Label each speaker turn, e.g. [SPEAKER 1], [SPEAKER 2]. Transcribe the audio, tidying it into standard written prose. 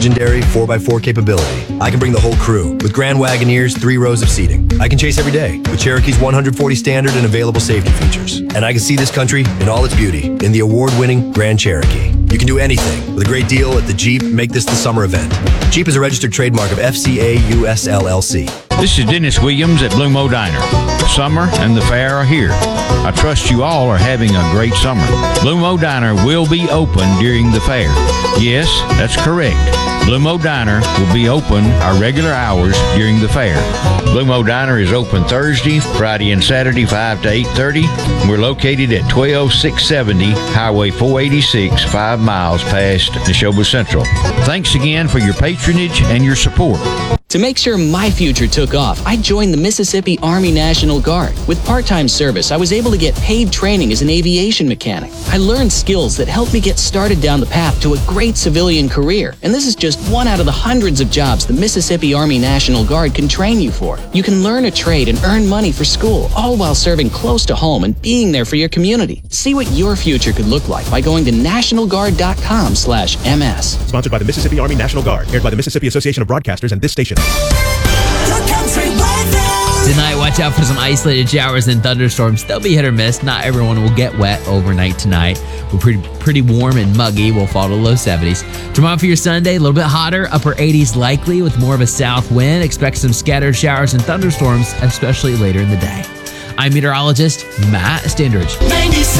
[SPEAKER 1] legendary 4x4 capability. I can bring the whole crew with Grand Wagoneer's 3 rows of seating. I can chase every day with Cherokee's 140 standard and available safety features. And I can see this country in all its beauty in the award-winning Grand Cherokee. You can do anything with a great deal at the Jeep Make This the Summer event. Jeep is a registered trademark of FCA US LLC.
[SPEAKER 2] This is Dennis Williams at Blue Mo Diner. Summer and the fair are here. I trust you all are having a great summer. Blue Mo Diner will be open during the fair. Yes, that's correct. Blue Mo Diner will be open our regular hours during the fair. Blue Mo Diner is open Thursday, Friday, and Saturday 5 to 8:30. We're located at 12670 Highway 486, 5 miles past Neshoba Central. Thanks again for your patronage and your support.
[SPEAKER 3] To make sure my future took off, I joined the Mississippi Army National Guard. With part-time service, I was able to get paid training as an aviation mechanic. I learned skills that helped me get started down the path to a great civilian career. And this is just one out of the hundreds of jobs the Mississippi Army National Guard can train you for. You can learn a trade and earn money for school, all while serving close to home and being there for your community. See what your future could look like by going to nationalguard.com/MS.
[SPEAKER 4] Sponsored by the Mississippi Army National Guard. Aired by the Mississippi Association of Broadcasters and this station.
[SPEAKER 5] Tonight, watch out for some isolated showers and thunderstorms. They'll be hit or miss. Not everyone will get wet overnight tonight. We're pretty warm and muggy. We'll fall to low 70s. Tomorrow for your Sunday, a little bit hotter, upper 80s likely with more of a south wind. Expect some scattered showers and thunderstorms, especially later in the day. I'm meteorologist Matt Standridge.